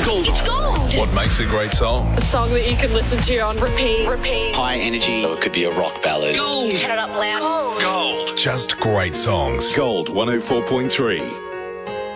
gold. It's gold. What makes a great song? A song that you can listen to on repeat. High energy. Or it could be a rock ballad. Gold. Turn it up loud. Just great songs. Gold 104.3.